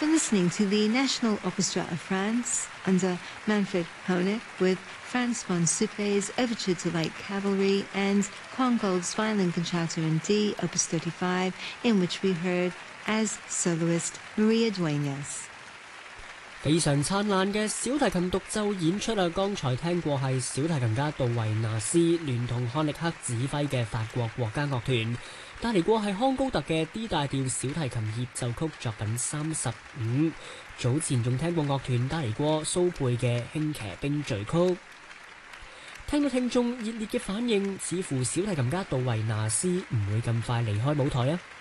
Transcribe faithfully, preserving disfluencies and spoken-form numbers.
You're listening to the National Orchestra of France under Manfred Honeck with Franz von Supplé's Overture to Light Cavalry and Korngold's Violin Concerto in D, Opus thirty-five, in which we heard as soloist Maria Dueñas。 非常燦爛嘅小提琴獨奏演出啊！剛才聽過係小提琴家杜維納斯聯同漢力克指揮嘅法國國家樂團，帶嚟過係康高特嘅 D 大調小提琴協奏曲作品三十五。早前仲聽過樂團帶嚟過蘇貝嘅輕騎兵序曲。聽到聽眾熱烈嘅反應，似乎小提琴家杜維納斯唔會咁快離開舞台啊！